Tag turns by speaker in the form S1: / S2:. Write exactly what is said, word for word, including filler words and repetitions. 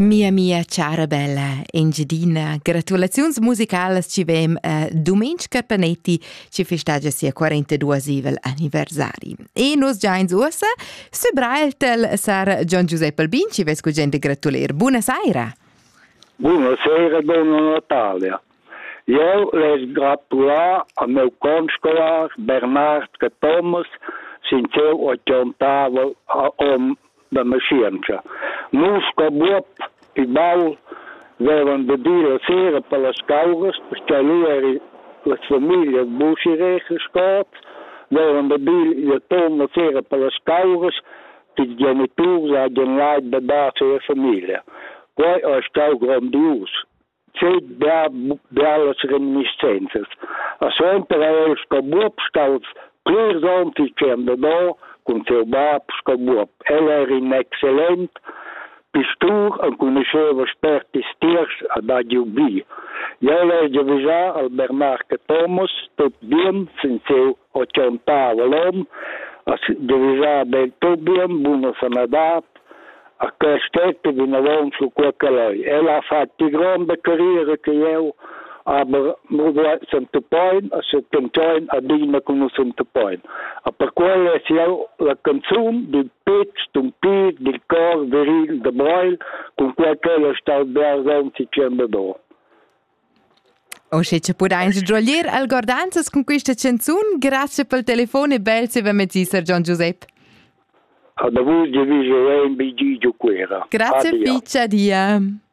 S1: Mia mia cara bella Engiadina, gratulazions musicalas ci vem a Domenica Panetti ci festeggia sia quarantaduesivel anniversari. E nos già in ussa, se brailtel sar Gian Giuseppe Albin ci ves gente gratuler. Buonasera.
S2: Buonasera, donna Natalia. Io les gratular a meu conscolar Bernard que Thomas sinceu a contava a om da Mascienza. Nus co buop i bau devan de dire sera per las cauras, perché lui era la famiglia Buscireche scot, devan de dire Thomas sera per las cauras, che i genitori hanno l'aid da darsi la famiglia. Poi è stato grandios. C'è belle reminiscenze. A sempre è scabuop stato più antichendo da con seu bab scabuop. Ell era in eccellent pistur e conosceva esperti stiers ad adjubi. Io legge già al Bernard que Thomas tot bien sin seu o cantava l'om, devisa del tot bien, buona sanadat, a quest'etto vinavamo su quel che lei. E ha fatto grande carriera che io, aber nur sento poi, a settantoin a dina con sento poi. A per quello è la canzone del pezzo, d'un pezzo, del cor viril, de broil, con quel che lo sta al berzon si cende do.
S1: O se ci può droglier al gordanzas con questa canzone, grazie per il telefono e bel se va metti Sir Gian Giuseppe.
S2: A da voi divise un bigigio quera.
S1: Grazie, Piccia, dia.